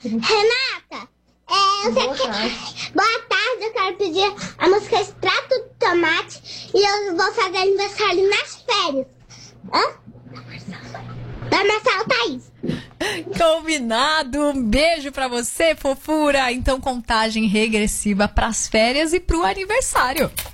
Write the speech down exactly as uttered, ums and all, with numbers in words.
Renata, é, eu Boa sei tarde. que... Boa tarde, eu quero pedir a música Extrato de Tomate e eu vou fazer aniversário nas férias. Hã? Da Marcela Thaís. Combinado, um beijo pra você, fofura. Então, contagem regressiva pras férias e pro aniversário.